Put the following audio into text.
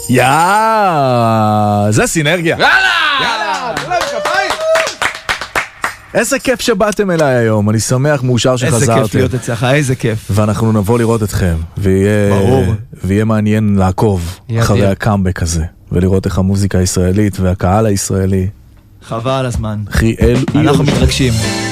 זה סינרגיה. יאללה, תנו להם כפיים. איזה כיף שבאתם אליי היום, אני שמח, מאושר שחזרתם. איזה כיף להיות אצלך, איזה כיף. ואנחנו נבוא לראות אתכם, ויהיה מעניין לעקוב אחרי הקאמבק הזה, ולראות איך המוזיקה הישראלית והקהל הישראלי. חבל הזמן. חיאל, אנחנו מתרגשים.